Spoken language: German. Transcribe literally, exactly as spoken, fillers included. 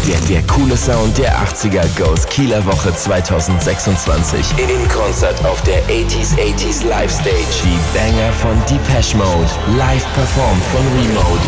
Der, der coole Sound der achtziger goes Kieler Woche zwanzig sechsundzwanzig in Konzert auf der achtziger achtziger Live Stage. Die Banger von Depeche Mode, live performt von Remote